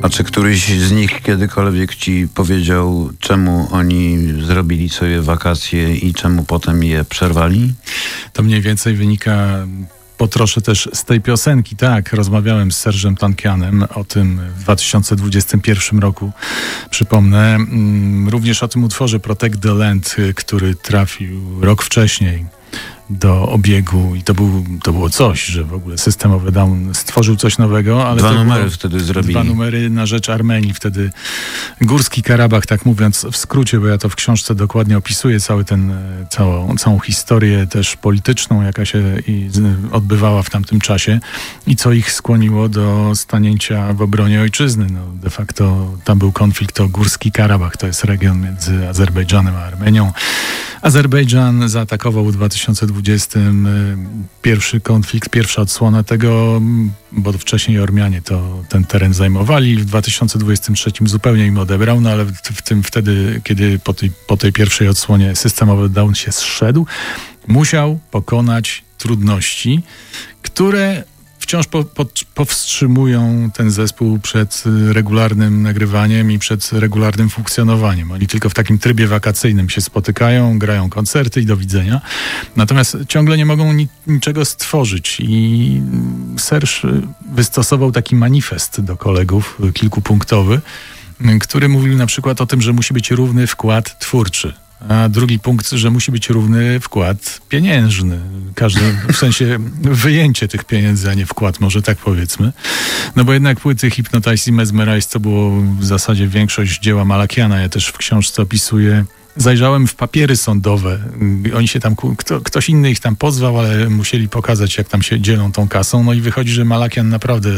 A czy któryś z nich kiedykolwiek ci powiedział, czemu oni zrobili sobie wakacje i czemu potem je przerwali? To mniej więcej wynika po trosze też z tej piosenki. Tak, rozmawiałem z Serge'em Tankianem o tym w 2021 roku. Przypomnę, również o tym utworze Protect the Land, który trafił rok wcześniej do obiegu i to było coś, że w ogóle systemowy Down stworzył coś nowego, ale dwa numery wtedy zrobili. Dwa numery na rzecz Armenii. Wtedy Górski Karabach, tak mówiąc w skrócie, bo ja to w książce dokładnie opisuję całą historię też polityczną, jaka się odbywała w tamtym czasie i co ich skłoniło do stanięcia w obronie ojczyzny. No, de facto tam był konflikt o Górski Karabach. To jest region między Azerbejdżanem a Armenią. Azerbejdżan zaatakował w 2020 pierwszy konflikt, pierwsza odsłona tego, bo wcześniej Ormianie ten teren zajmowali. W 2023 zupełnie im odebrał, no ale wtedy, kiedy po tej pierwszej odsłonie systemowy Down się zszedł, musiał pokonać trudności, które wciąż powstrzymują ten zespół przed regularnym nagrywaniem i przed regularnym funkcjonowaniem. Oni tylko w takim trybie wakacyjnym się spotykają, grają koncerty i do widzenia. Natomiast ciągle nie mogą niczego stworzyć i Serge wystosował taki manifest do kolegów, kilkupunktowy, który mówił na przykład o tym, że musi być równy wkład twórczy. A drugi punkt, że musi być równy wkład pieniężny. W sensie wyjęcie tych pieniędzy, a nie wkład, może tak powiedzmy. No bo jednak płyty Hypnotize i Mesmerize to było w zasadzie większość dzieła Malakiana. Ja też w książce opisuję. Zajrzałem w papiery sądowe. Oni się tam, ktoś inny ich tam pozwał, ale musieli pokazać, jak tam się dzielą tą kasą. No i wychodzi, że Malakian naprawdę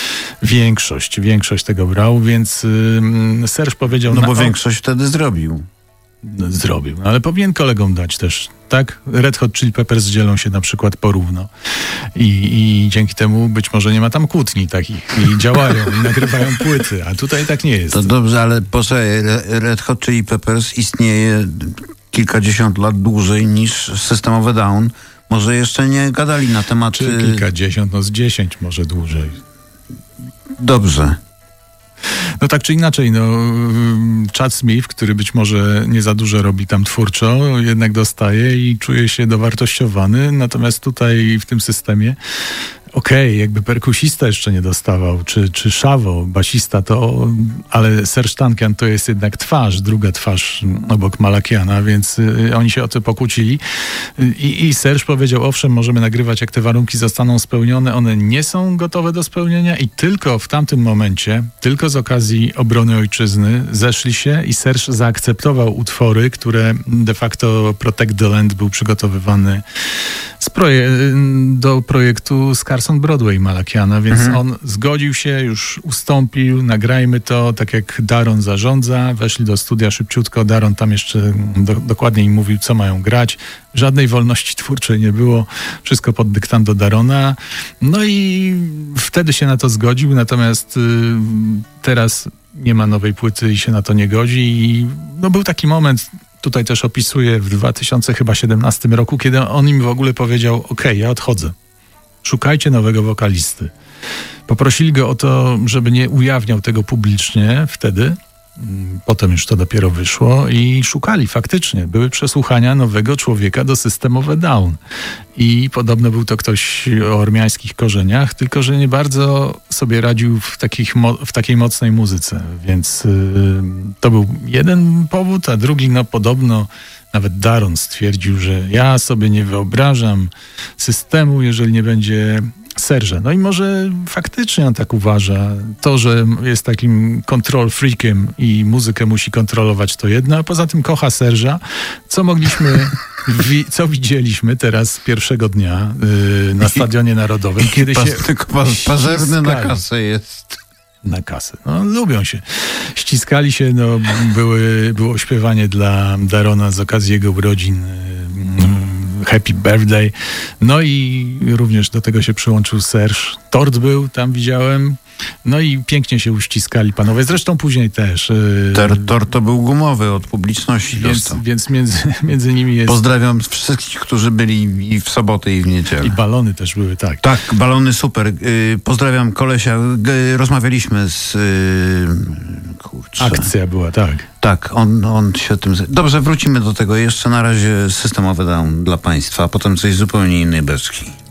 większość tego brał, więc Serge powiedział... No bo większość wtedy zrobił. Zrobił, ale powinien kolegom dać też, tak? Red Hot Chili Peppers dzielą się na przykład porówno i dzięki temu być może nie ma tam kłótni takich i działają i nagrywają płyty, a tutaj tak nie jest. To dobrze, ale Red Hot Chili Peppers istnieje kilkadziesiąt lat dłużej niż systemowy Down. Może jeszcze nie gadali na temat... Czy kilkadziesiąt, no z 10 może dłużej. Dobrze. No tak czy inaczej, Chad Smith, który być może nie za dużo robi tam twórczo, jednak dostaje i czuje się dowartościowany, natomiast tutaj w tym systemie jakby perkusista jeszcze nie dostawał, czy Szavo, basista, ale Serge Tankian to jest jednak druga twarz obok Malakiana, więc oni się o to pokłócili i Serge powiedział, owszem, możemy nagrywać, jak te warunki zostaną spełnione, one nie są gotowe do spełnienia i tylko w tamtym momencie, tylko z okazji obrony ojczyzny zeszli się i Serge zaakceptował utwory, które de facto Protect the Land był przygotowywany do projektu Scars on Broadway Malakiana, więc on zgodził się, już ustąpił, nagrajmy to, tak jak Daron zarządza, weszli do studia szybciutko, Daron tam jeszcze dokładnie im mówił, co mają grać, żadnej wolności twórczej nie było, wszystko pod dyktando Darona, no i wtedy się na to zgodził, natomiast teraz nie ma nowej płyty i się na to nie godzi i był taki moment, tutaj też opisuję w 2017 roku, kiedy on im w ogóle powiedział, ja odchodzę. Szukajcie nowego wokalisty. Poprosili go o to, żeby nie ujawniał tego publicznie wtedy. Potem już to dopiero wyszło i szukali faktycznie. Były przesłuchania nowego człowieka do systemowe Down. I podobno był to ktoś o ormiańskich korzeniach, tylko że nie bardzo sobie radził w takiej mocnej muzyce. Więc to był jeden powód, a drugi podobno nawet Daron stwierdził, że ja sobie nie wyobrażam systemu, jeżeli nie będzie Serge'a. No i może faktycznie on tak uważa. To, że jest takim control freakiem i muzykę musi kontrolować, to jedno, a poza tym kocha Serge'a. Co widzieliśmy teraz pierwszego dnia na Stadionie Narodowym, kiedy się parzerny na kasę jest. Na kasę. Lubią się. Ściskali się, było śpiewanie dla Darona z okazji jego urodzin Happy Birthday. No i również do tego się przyłączył Serge. Tort był, tam widziałem. No i pięknie się uściskali panowie. Zresztą później też. Tort to był gumowy od publiczności. Więc między nimi jest... Pozdrawiam wszystkich, którzy byli i w sobotę, i w niedzielę. I balony też były, tak. Tak, balony super. Pozdrawiam kolesia. Rozmawialiśmy z... Kurczę. Akcja była, tak. Tak, on się tym... Dobrze, wrócimy do tego. Jeszcze na razie systemowy down dla państwa, a potem coś zupełnie innej beczki.